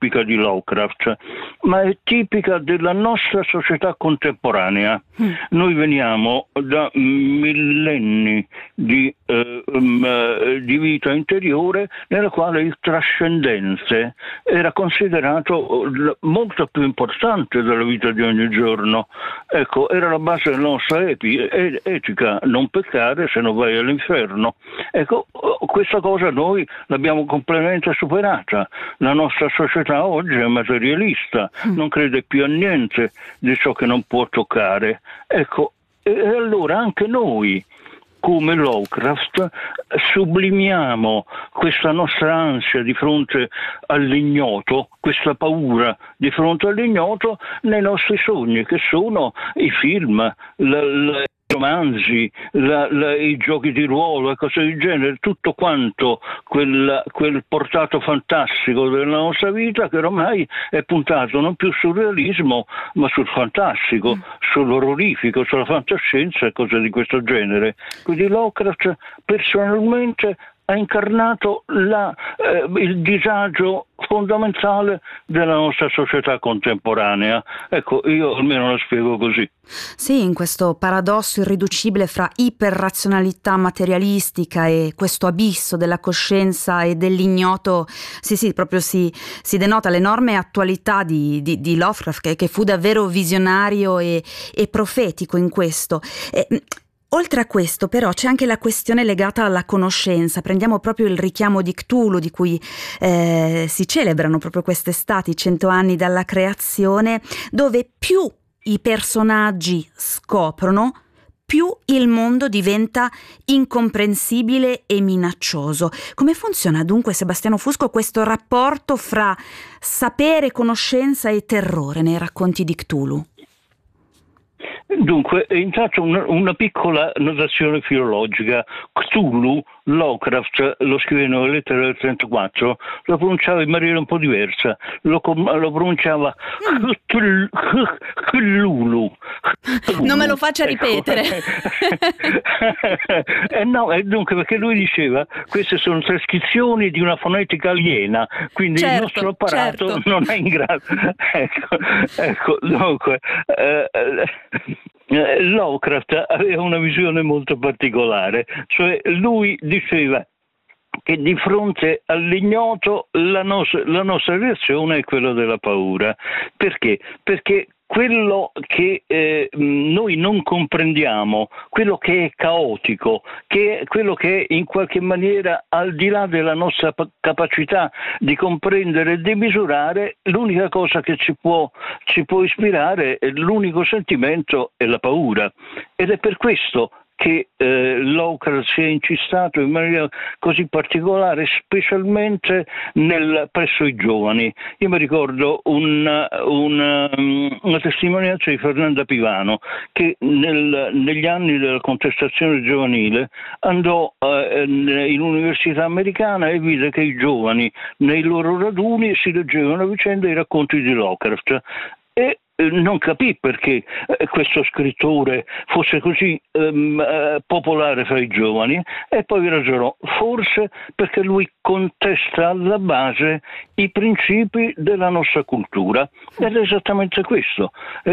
tipica di Lovecraft, ma è tipica della nostra società contemporanea. Noi veniamo da millenni di vita interiore nella quale il trascendente era considerato molto più importante della vita di ogni giorno. Ecco, era la base della nostra etica, non peccare se non vai all'inferno. Ecco, questa cosa noi l'abbiamo completamente superata. La nostra società oggi è materialista, non crede più a niente di ciò che non può toccare. Ecco, e allora anche noi, come Lovecraft, sublimiamo questa nostra ansia di fronte all'ignoto, questa paura di fronte all'ignoto nei nostri sogni, che sono i film, i romanzi, i giochi di ruolo e cose del genere, tutto quanto quel portato fantastico della nostra vita che ormai è puntato non più sul realismo ma sul fantastico, sull'orrorifico, sulla fantascienza e cose di questo genere. Quindi Lovecraft personalmente ha incarnato il disagio fondamentale della nostra società contemporanea. Ecco, io almeno la spiego così. Sì, in questo paradosso irriducibile fra iperrazionalità materialistica e questo abisso della coscienza e dell'ignoto, sì, proprio si denota l'enorme attualità di Lovecraft, che fu davvero visionario e profetico in questo. Oltre a questo, però, c'è anche la questione legata alla conoscenza. Prendiamo proprio il richiamo di Cthulhu, di cui si celebrano proprio quest'estate i 100 anni dalla creazione, dove più i personaggi scoprono, più il mondo diventa incomprensibile e minaccioso. Come funziona dunque, Sebastiano Fusco, questo rapporto fra sapere, conoscenza e terrore nei racconti di Cthulhu? Dunque, intanto una piccola notazione filologica. Cthulhu, Lovecraft lo scrive nella lettera del 34, lo pronunciava in maniera un po' diversa, lo pronunciava Cthulhu. Non me lo faccia ripetere. No, dunque, perché lui diceva queste sono trascrizioni di una fonetica aliena, quindi il nostro apparato non è in grado. Ecco, dunque, Lovecraft aveva una visione molto particolare, cioè lui diceva che di fronte all'ignoto la nostra reazione è quella della paura. Perché? Perché quello che noi non comprendiamo, quello che è caotico, quello che è in qualche maniera al di là della nostra capacità di comprendere e di misurare, l'unica cosa che ci può ispirare, l'unico sentimento è la paura. Ed è per questo che Lovecraft si è incistato in maniera così particolare, specialmente presso i giovani. Io mi ricordo una testimonianza di Fernanda Pivano, che negli anni della contestazione giovanile andò in università americana e vide che i giovani nei loro raduni si leggevano a vicenda i racconti di Lovecraft e non capì perché questo scrittore fosse così popolare fra i giovani, e poi ragionò, forse perché lui contesta alla base i principi della nostra cultura, ed è esattamente questo.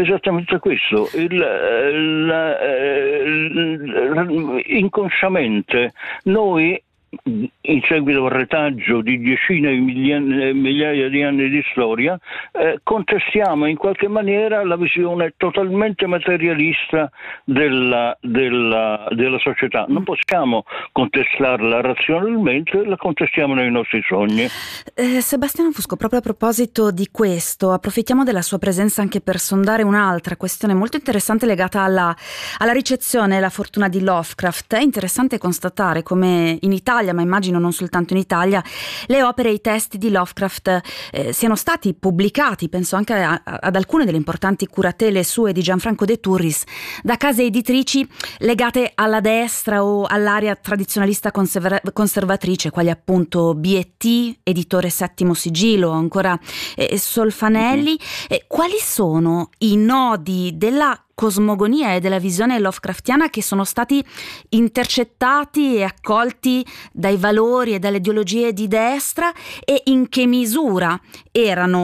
Inconsciamente noi, in seguito al retaggio di decine di migliaia di anni di storia, contestiamo in qualche maniera la visione totalmente materialista della società. Non possiamo contestarla razionalmente, la contestiamo nei nostri sogni. Sebastiano Fusco, proprio a proposito di questo, approfittiamo della sua presenza anche per sondare un'altra questione molto interessante legata alla ricezione e alla fortuna di Lovecraft. È interessante constatare come in Italia, ma immagino non soltanto in Italia, le opere e i testi di Lovecraft siano stati pubblicati, penso anche ad alcune delle importanti curatele sue di Gianfranco De Turris, da case editrici legate alla destra o all'area tradizionalista conservatrice, quali appunto B&T, editore Settimo Sigillo, ancora Solfanelli. Quali sono i nodi della cosmogonia e della visione Lovecraftiana che sono stati intercettati e accolti dai valori e dalle ideologie di destra, e in che misura erano